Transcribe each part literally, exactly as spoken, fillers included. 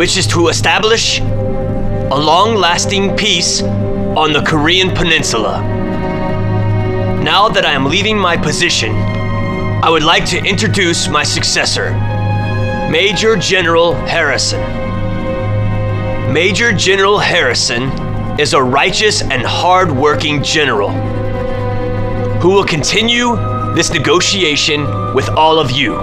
which is to establish a long-lasting peace on the Korean Peninsula. Now that I am leaving my position, I would like to introduce my successor, Major General Harrison. Major General Harrison is a righteous and hard-working general who will continue this negotiation with all of you.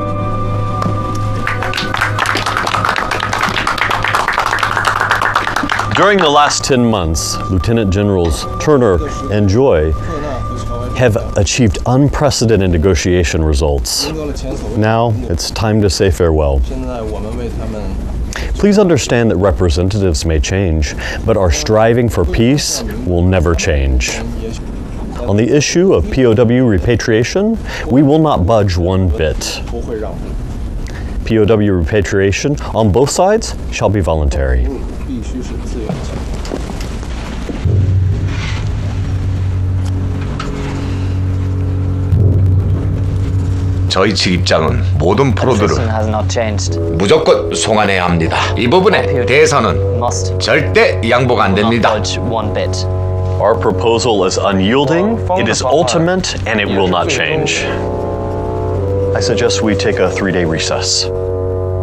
During the last ten months, Lieutenant Generals Turner and Joy have achieved unprecedented negotiation results. Now it's time to say farewell. Please understand that representatives may change, but our striving for peace will never change. On the issue of P O W repatriation, we will not budge one bit. P O W repatriation on both sides shall be voluntary. 저희 측 입장은 모든 포로들을 무조건 송환해야 합니다. 이 부분에 대해서는 절대 양보가 안 됩니다. Our proposal is unyielding, it is ultimate, and it will not change. I suggest we take a three-day recess.